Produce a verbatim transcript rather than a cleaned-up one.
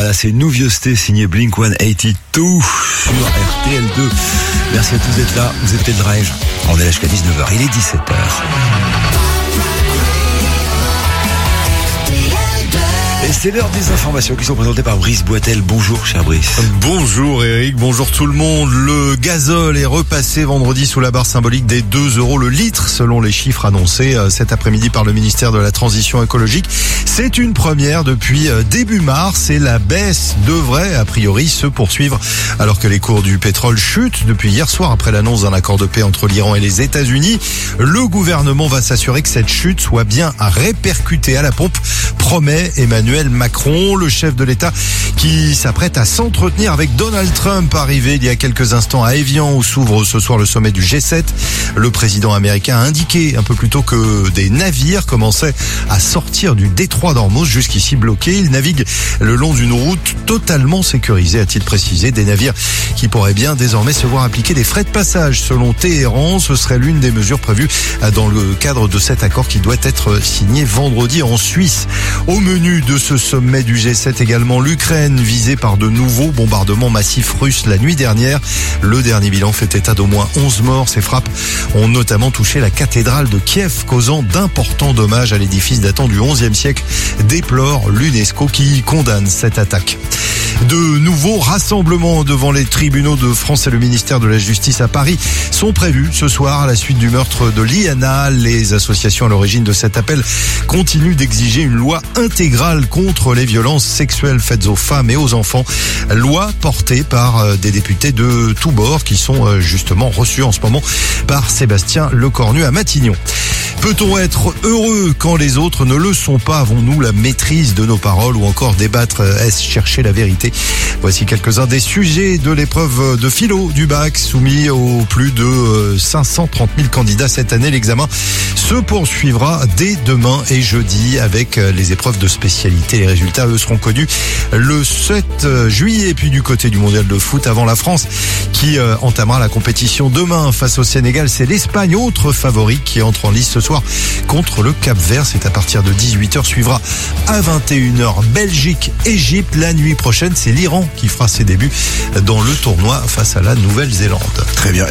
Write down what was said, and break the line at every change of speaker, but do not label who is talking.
Voilà, c'est Nouviosté signé Blink cent quatre-vingt-deux sur R T L deux. Merci à tous d'être là, vous êtes le Drive. On est là jusqu'à dix-neuf heures, il est dix-sept heures. Et c'est l'heure des informations qui sont présentées par Brice Boitel. Bonjour cher Brice.
Bonjour Eric, bonjour tout le monde. Le gazole est repassé vendredi sous la barre symbolique des deux euros le litre selon les chiffres annoncés cet après-midi par le ministère de la Transition écologique. C'est une première depuis début mars et la baisse devrait a priori se poursuivre alors que les cours du pétrole chutent depuis hier soir après l'annonce d'un accord de paix entre l'Iran et les États-Unis. Le gouvernement va s'assurer que cette chute soit bien répercutée à la pompe, promet Emmanuel Macron, le chef de l'État qui s'apprête à s'entretenir avec Donald Trump, arrivé il y a quelques instants à Évian où s'ouvre ce soir le sommet du G sept. Le président américain a indiqué un peu plus tôt que des navires commençaient à sortir du détroit d'Ormuz, jusqu'ici bloqué. Ils naviguent le long d'une route totalement sécurisée, a-t-il précisé. Des navires qui pourraient bien désormais se voir appliquer des frais de passage. Selon Téhéran, ce serait l'une des mesures prévues dans le cadre de cet accord qui doit être signé vendredi en Suisse. Au menu de ce sommet du G sept également, l'Ukraine visée par de nouveaux bombardements massifs russes la nuit dernière. Le dernier bilan fait état d'au moins onze morts. Ces frappes ont notamment touché la cathédrale de Kiev, causant d'importants dommages à l'édifice datant du onzième siècle, déplore l'UNESCO qui condamne cette attaque. De nouveaux rassemblements devant les tribunaux de France et le ministère de la Justice à Paris sont prévus ce soir à la suite du meurtre de Liana. Les associations à l'origine de cet appel continuent d'exiger une loi intégrale contre les violences sexuelles faites aux femmes et aux enfants. Loi portée par des députés de tous bords qui sont justement reçus en ce moment par Sébastien Lecornu à Matignon. Peut-on être heureux quand les autres ne le sont pas? Avons-nous la maîtrise de nos paroles ou encore débattre? Est-ce chercher la vérité? Voici quelques-uns des sujets de l'épreuve de philo du bac soumis aux plus de cinq cent trente mille candidats cette année. L'examen se poursuivra dès demain et jeudi avec les épreuves de spécialité. Les résultats, eux, seront connus le sept juillet. Et puis du côté du mondial de foot, avant la France qui entamera la compétition demain face au Sénégal, c'est l'Espagne, autre favori, qui entre en lice ce soir contre le Cap-Vert. C'est à partir de dix-huit heures. Suivra à vingt et une heures Belgique-Égypte. La nuit prochaine, c'est l'Iran qui fera ses débuts dans le tournoi face à la Nouvelle-Zélande.
Très bien.